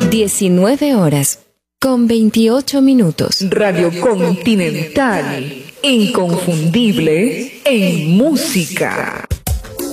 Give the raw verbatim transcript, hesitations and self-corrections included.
diecinueve horas con veintiocho minutos. Radio Continental, inconfundible en música.